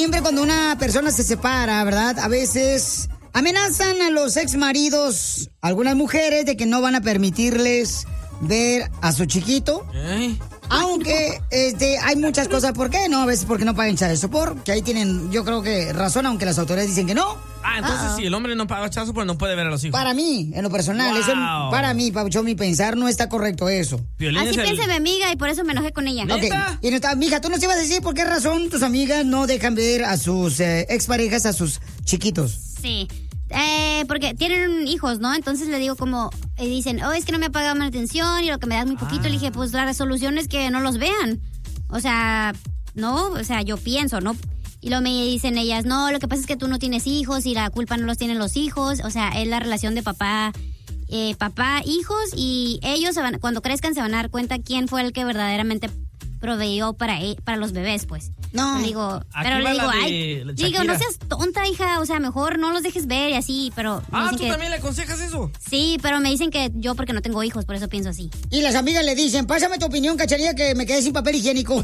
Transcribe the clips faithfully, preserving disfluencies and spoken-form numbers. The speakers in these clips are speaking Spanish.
siempre cuando una persona se separa, ¿verdad? A veces amenazan a los ex maridos, algunas mujeres, de que no van a permitirles ver a su chiquito. ¿Eh? Aunque este, hay muchas cosas por qué, ¿no? A veces porque no pagan child support, que ahí tienen, yo creo que razón, aunque las autoridades dicen que no. Ah, entonces Uh-oh. si el hombre no paga child support no puede ver a los hijos. Para mí, en lo personal, wow. eso, para mí, Pabuchón, mi pensar, no está correcto eso. Violín Así piensa el... mi amiga y por eso me enojé con ella. Okay. Y no está, mija, tú nos ibas a decir por qué razón tus amigas no dejan ver a sus eh, exparejas, a sus chiquitos. Sí. Eh, porque tienen hijos, ¿no? Entonces le digo como, eh, dicen, oh, es que no me ha pagado manutención y lo que me das muy poquito. Ah. Le dije, pues la resolución es que no los vean. O sea, no, o sea, yo pienso, ¿no? Y luego me dicen ellas, no, lo que pasa es que tú no tienes hijos y la culpa no los tienen los hijos. O sea, es la relación de papá, eh, papá, hijos, y ellos se van, cuando crezcan se van a dar cuenta quién fue el que verdaderamente proveyó para, para los bebés, pues. No. Le digo, pero le digo, ay, digo, no seas tonta, hija, o sea, mejor no los dejes ver y así, pero... Ah, ¿tú que, también le aconsejas eso? Sí, pero me dicen que yo porque no tengo hijos, por eso pienso así. Y las amigas le dicen, pásame tu opinión, Cachanilla, que me quedé sin papel higiénico.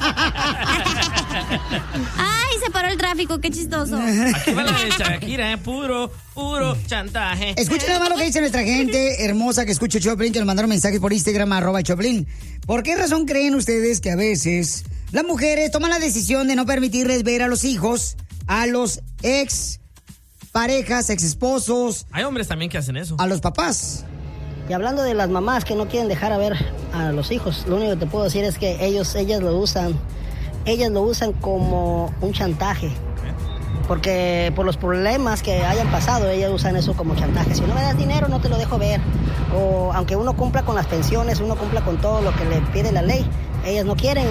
Ay, se paró el tráfico, qué chistoso. Aquí va la de Shakira, ¿eh? Puro, puro chantaje. Escuchen nada más lo que dice nuestra gente hermosa que escucha Choplin, que nos mandaron mensajes por Instagram, arroba Choplin. ¿Por qué razón creen ustedes que a veces las mujeres toman la decisión de no permitirles ver a los hijos, a los ex parejas, ex esposos? Hay hombres también que hacen eso. A los papás. Y hablando de las mamás que no quieren dejar a ver a los hijos, lo único que te puedo decir es que ellos, ellas lo usan, ellas lo usan como un chantaje. Porque por los problemas que hayan pasado, ellas usan eso como chantaje. Si no me das dinero, no te lo dejo ver. O aunque uno cumpla con las pensiones, uno cumpla con todo lo que le pide la ley, ellas no quieren.